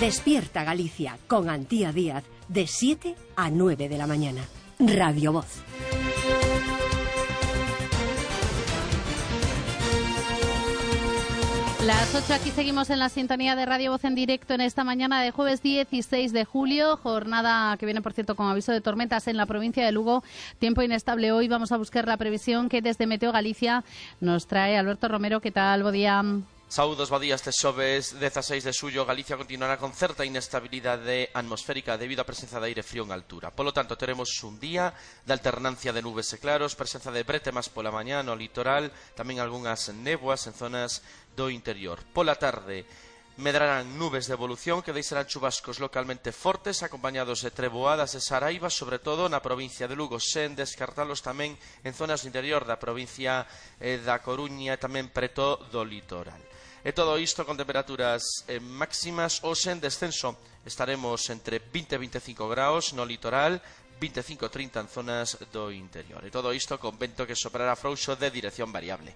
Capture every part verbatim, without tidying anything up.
Despierta Galicia con Antía Díaz de siete a nueve de la mañana. Radio Voz. Las ocho, aquí seguimos en la sintonía de Radio Voz en directo en esta mañana de jueves dieciséis de julio, jornada que viene, por cierto, con aviso de tormentas en la provincia de Lugo, tiempo inestable hoy. Vamos a buscar la previsión que desde Meteo Galicia nos trae Alberto Romero. ¿Qué tal? Bo día. Saúdos, bo día. Este xoves dezaseis de xullo Galicia continuará con certa inestabilidade atmosférica debido á presenza de aire frío en altura. Polo tanto, teremos un día de alternancia de nubes e claros, presenza de bretemas pola mañá no litoral, tamén algunhas néboas en zonas do interior. Pola tarde medrarán nubes de evolución que deixarán chubascos localmente fortes acompañados de treboadas e saraivas, sobre todo na provincia de Lugo, sen descartalos tamén en zonas do interior da provincia eh, da Coruña e tamén preto do litoral. E todo isto con temperaturas eh, máximas ou sen descenso. Estaremos entre vinte e veinticinco graus no litoral, veinticinco a trinta en zonas do interior. E todo isto con vento que soprará frouxo de dirección variable.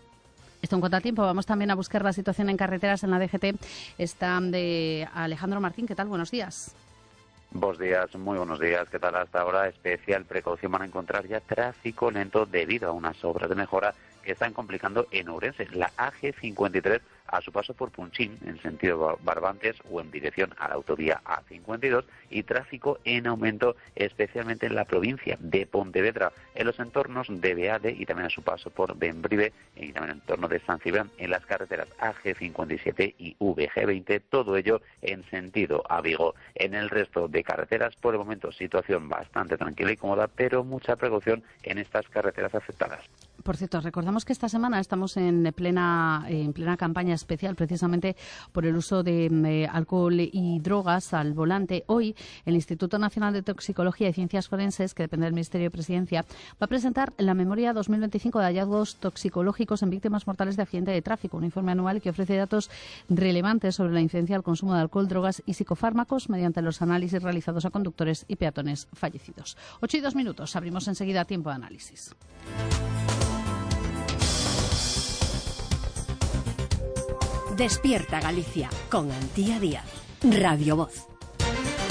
Esto en cuanto a tiempo, vamos también a buscar la situación en carreteras en la D G T. Está de Alejandro Martín. ¿Qué tal? Buenos días. Buenos días, muy buenos días. ¿Qué tal hasta ahora? Especial precaución van a encontrar ya tráfico lento debido a unas obras de mejora que están complicando en Ourense. La A G cincuenta y tres a su paso por Punchín, en sentido Barbantes o en dirección a la autovía A cincuenta y dos, y tráfico en aumento especialmente en la provincia de Pontevedra, en los entornos de Beade y también a su paso por Bembrive y también en el entorno de San Cibrán, en las carreteras A G cincuenta y siete y V G veinte, todo ello en sentido a Vigo. En el resto de carreteras, por el momento, situación bastante tranquila y cómoda, pero mucha precaución en estas carreteras afectadas. Por cierto, recordamos que esta semana estamos en plena en plena campaña especial precisamente por el uso de eh, alcohol y drogas al volante. Hoy el Instituto Nacional de Toxicología y Ciencias Forenses, que depende del Ministerio de Presidencia, va a presentar la memoria dos mil veinticinco de hallazgos toxicológicos en víctimas mortales de accidente de tráfico, un informe anual que ofrece datos relevantes sobre la incidencia del consumo de alcohol, drogas y psicofármacos mediante los análisis realizados a conductores y peatones fallecidos. Ocho y dos minutos. Abrimos enseguida tiempo de análisis. Despierta Galicia con Antía Díaz. Radio Voz.